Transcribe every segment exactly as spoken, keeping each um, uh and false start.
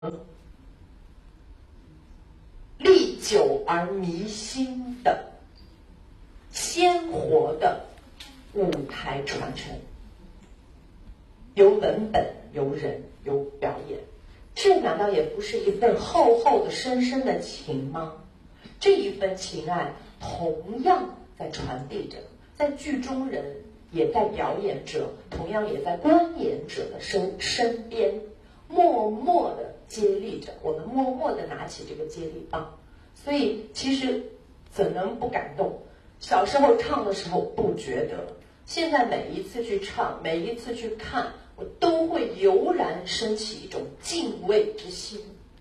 历久而弥新的鲜活的舞台传承，有文本，有人，有表演。这难道也不是一份厚厚的深深的情吗？这一份情爱同样在传递着，在剧中人也在表演者，同样也在观演者的身身边，默默的接力着，我们默默的拿起这个接力棒。所以其实怎能不感动？小时候唱的时候不觉得，现在每一次去唱，每一次去看，我都会油然升起一种敬畏之心，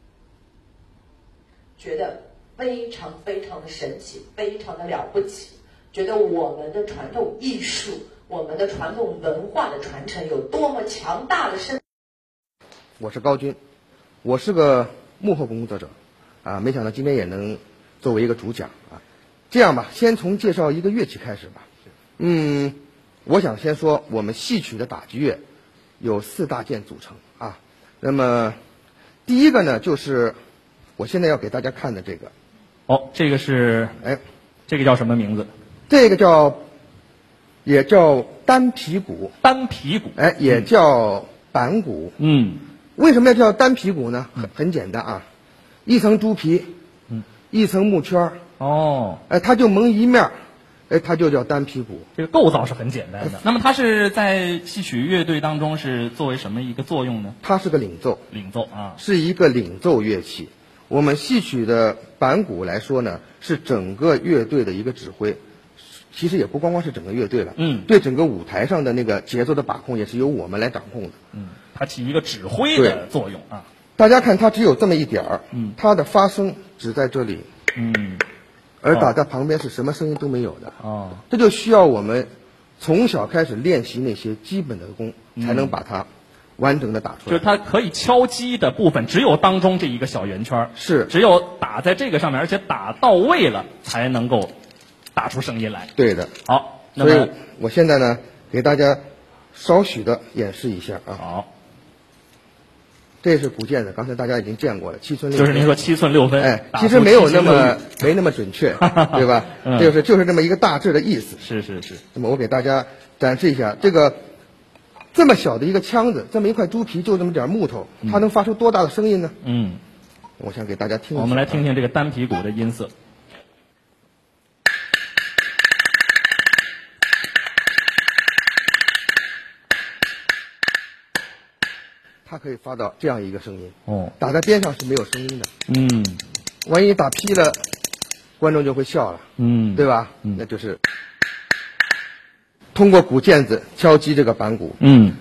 觉得非常非常的神奇，非常的了不起，觉得我们的传统艺术，我们的传统文化的传承有多么强大的深。 我是高军，我是个幕后工作者啊，没想到今天也能作为一个主讲啊。这样吧，先从介绍一个乐器开始吧。嗯，我想先说我们戏曲的打击乐有四大件组成啊。那么第一个呢，就是我现在要给大家看的这个。 哦，这个是哎， 这个叫什么名字？ 这个叫也叫单皮鼓， 单皮鼓， 哎，也叫板鼓。 嗯， 为什么要叫单皮鼓呢？很很简单啊，一层猪皮， 嗯， 一层木圈， 哦， 哎，它就蒙一面，哎，它就叫单皮鼓。 这个构造是很简单的。那么它是在戏曲乐队当中是作为什么一个作用呢？ 它是个领奏， 领奏啊， 是一个领奏乐器。我们戏曲的板鼓来说呢，是整个乐队的一个指挥。其实也不光光是整个乐队了， 嗯， 对整个舞台上的那个节奏的把控也是由我们来掌控的。 嗯，它起一个指挥的作用啊。 大家看，它只有这么一点儿， 嗯， 它的发声只在这里， 嗯， 而打在旁边是什么声音都没有的。 哦， 这就需要我们从小开始练习那些基本的功， 嗯、 才能把它完整的打出来。 就是它可以敲击的部分只有当中这一个小圆圈， 是只有打在这个上面，而且打到位了，才能够打出声音来。 对的。 好，那所么以我现在呢，给大家稍许的演示一下啊。 好， 这是鼓键的，刚才大家已经见过了，七寸六分。 就是您说七寸六分， 哎，其实没有那么没那么准确，对吧？ 嗯、 就是就是这么一个大致的意思。 是是是。 那么我给大家展示一下这个这么小的一个腔子，这么一块猪皮，就这么点木头，它能发出多大的声音呢？ 嗯， 我想给大家听一下。 我们来听听这个单皮鼓的音色。 它可以发到这样一个声音， 哦， 打在边上是没有声音的。 嗯， 万一打劈了，观众就会笑了， 嗯， 对吧？ 嗯， 那就是通过鼓键子敲击这个板鼓。 嗯。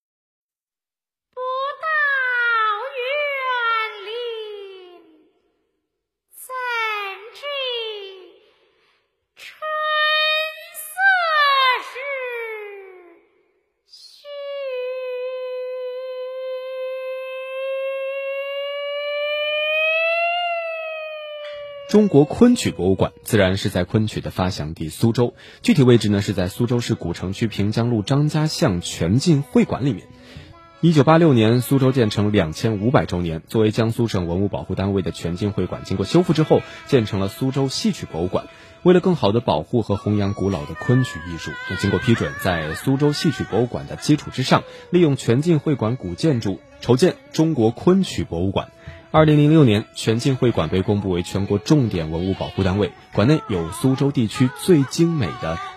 中国昆曲博物馆自然是在昆曲的发祥地苏州，具体位置呢是在苏州市古城区平江路张家巷全境会馆里面。一九八六年，苏州建成两千五百周年，作为江苏省文物保护单位的全境会馆，经过修复之后，建成了苏州戏曲博物馆。为了更好地保护和弘扬古老的昆曲艺术，经过批准，在苏州戏曲博物馆的基础之上，利用全境会馆古建筑筹建中国昆曲博物馆。二零零六年，全境会馆被公布为全国重点文物保护单位，馆内有苏州地区最精美的